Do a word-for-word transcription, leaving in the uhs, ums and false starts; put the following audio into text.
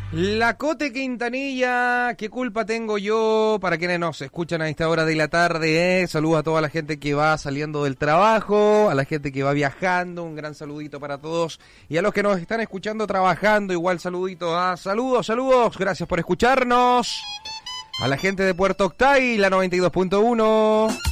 La Cote Quintanilla, ¿qué culpa tengo yo? Para quienes nos escuchan a esta hora de la tarde, eh. Saludos a toda la gente que va saliendo del trabajo, a la gente que va viajando, un gran saludito para todos. Y a los que nos están escuchando trabajando, igual saludito. Ah, saludos, saludos, gracias por escucharnos. A la gente de Puerto Octay, la noventa y dos punto uno.